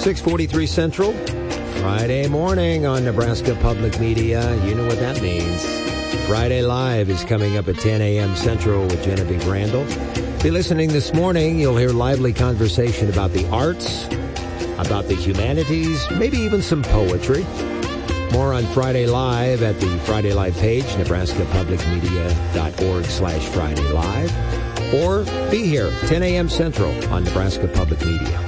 6:43 Central, Friday morning on Nebraska Public Media. You know what that means. Friday Live is coming up at 10 a.m. Central with Genevieve Randall. Be listening this morning. You'll hear lively conversation about the arts, about the humanities, maybe even some poetry. More on Friday Live at the Friday Live page, nebraskapublicmedia.org/Friday Live. Or be here, 10 a.m. Central on Nebraska Public Media.